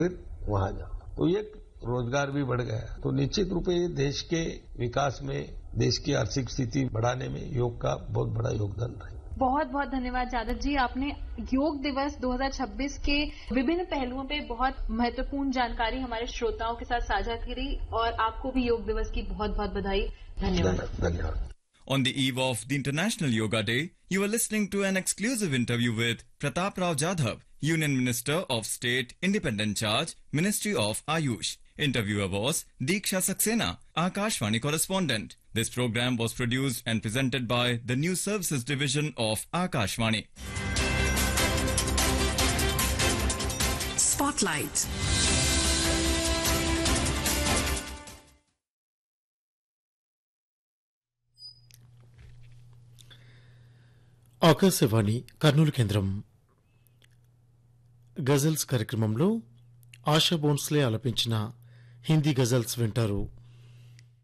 फिर वहां जाओ, तो ये रोजगार भी बढ़ गया। तो निश्चित रूप से देश के विकास में, देश की आर्थिक स्थिति बढ़ाने में योग का बहुत बड़ा योगदान रहा है। बहुत बहुत धन्यवाद जादव जी, आपने योग दिवस 2026 के विभिन्न पहलुओं पे बहुत महत्वपूर्ण जानकारी हमारे श्रोताओं के साथ साझा करी और आपको भी योग दिवस की बहुत बहुत बधाई। धन्यवाद। On the eve of the International Yoga Day, you are listening to an exclusive interview with Pratap Rao Jadhav, Union Minister of State, Independent Charge, Ministry of Ayush. Interviewer was Diksha Saxena, Akashvani correspondent. This program was produced and presented by the News Services Division of Akashvani. Spotlight. Akashvani Kurnool కేంద్రం. Ghazals కార్యక్రమంలో ఆశా బోన్స్లే ఆలపించిన Hindi ghazals వింటారు.